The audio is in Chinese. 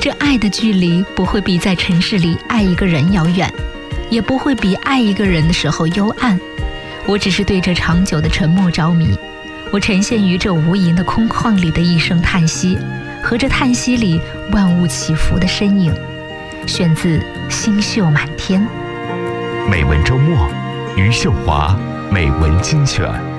这爱的距离不会比在城市里爱一个人遥远，也不会比爱一个人的时候幽暗。我只是对这长久的沉默着迷，我呈现于这无垠的空旷里的一声叹息，和这叹息里万物起伏的身影。选自《星宿满天》。 美文周末，余秀华美文精选。